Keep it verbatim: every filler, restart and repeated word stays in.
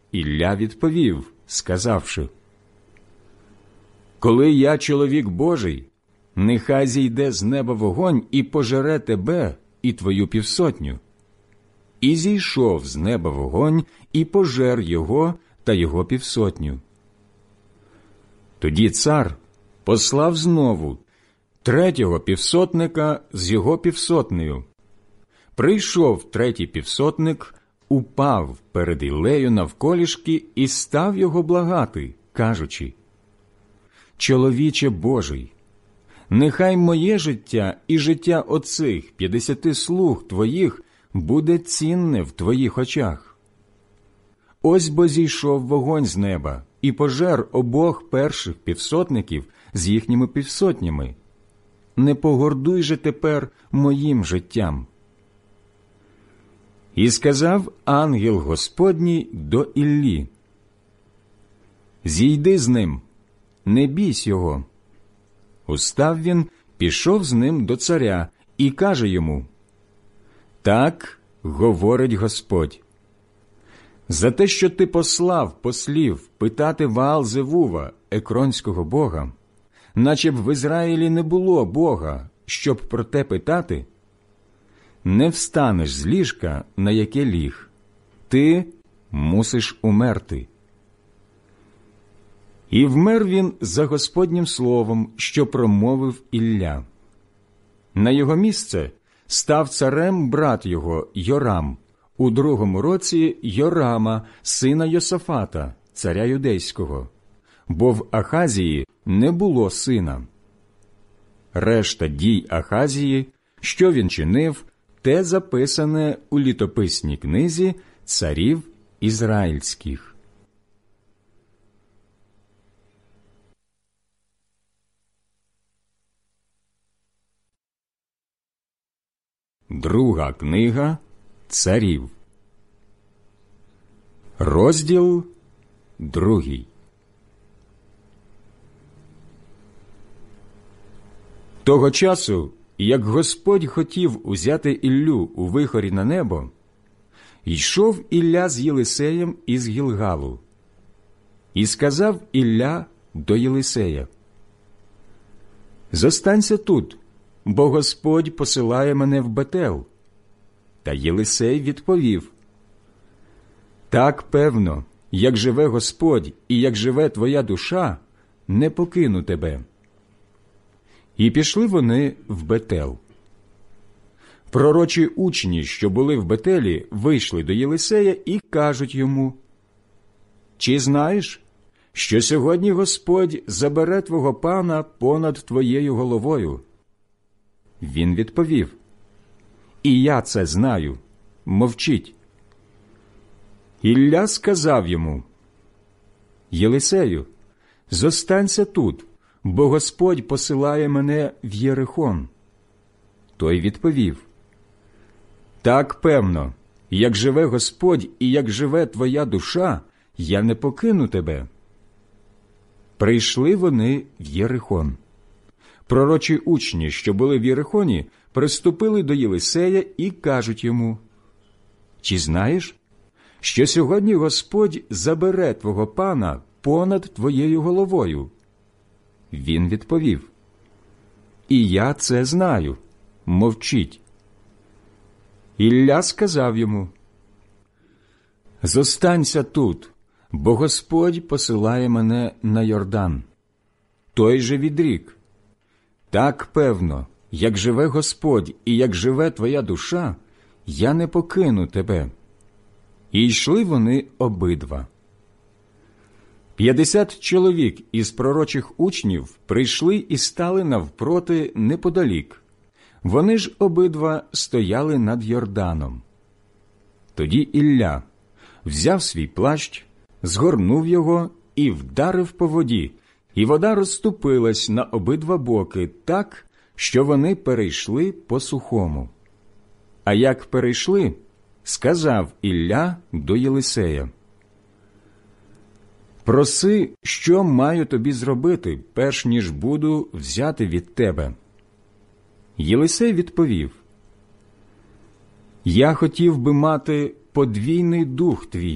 Ілля відповів, сказавши: «Коли я чоловік Божий, нехай зійде з неба вогонь і пожере тебе і твою півсотню». І зійшов з неба вогонь і пожер його та його півсотню. Тоді цар послав знову третього півсотника з його півсотнею. Прийшов третій півсотник, упав перед Іллею навколішки і став його благати, кажучи: «Чоловіче Божий, нехай моє життя і життя оцих п'ятдесяти слуг твоїх буде цінне в твоїх очах. Ось бо зійшов вогонь з неба і пожер обох перших півсотників з їхніми півсотнями. Не погордуй же тепер моїм життям». І сказав ангел Господній до Іллі: «Зійди з ним, не бійсь його». Устав він, пішов з ним до царя і каже йому: «Так говорить Господь: за те, що ти послав послів питати Ваал-Зевува, екронського бога, наче б в Ізраїлі не було Бога, щоб про те питати, не встанеш з ліжка, на яке ліг, ти мусиш умерти». І вмер він за Господнім словом, що промовив Ілля. На його місце став царем брат його Йорам, у другому році Йорама, сина Йосафата, царя юдейського, бо в Ахазії не було сина. Решта дій Ахазії, що він чинив, те записане у літописній книзі царів ізраїльських. Друга книга царів. Розділ другий. Того часу, як Господь хотів узяти Іллю у вихорі на небо, йшов Ілля з Єлисеєм із Гілгалу. І сказав Ілля до Єлисея: «Зостанься тут, бо Господь посилає мене в Бетел». Та Єлисей відповів: «Так певно, як живе Господь і як живе твоя душа, не покину тебе». І пішли вони в Бетел. Пророчі учні, що були в Бетелі, вийшли до Єлисея і кажуть йому: «Чи знаєш, що сьогодні Господь забере твого пана понад твоєю головою?» Він відповів: «І я це знаю, мовчіть». Ілля сказав йому: «Єлисею, зостанься тут, бо Господь посилає мене в Єрихон». Той відповів: «Так певно, як живе Господь і як живе твоя душа, я не покину тебе». Прийшли вони в Єрихон. Пророчі учні, що були в Єрихоні, приступили до Єлисея і кажуть йому: «Чи знаєш, що сьогодні Господь забере твого пана понад твоєю головою?» Він відповів: «І я це знаю, мовчіть». Ілля сказав йому: «Зостанься тут, бо Господь посилає мене на Йордан». Той же відрік: «Так певно, як живе Господь і як живе твоя душа, я не покину тебе». І йшли вони обидва. П'ятдесят чоловік із пророчих учнів прийшли і стали навпроти неподалік. Вони ж обидва стояли над Йорданом. Тоді Ілля взяв свій плащ, згорнув його і вдарив по воді, і вода розступилась на обидва боки так, що вони перейшли по сухому. А як перейшли, сказав Ілля до Єлисея: «Проси, що маю тобі зробити, перш ніж буду взяти від тебе». Єлисей відповів: «Я хотів би мати подвійний дух твій,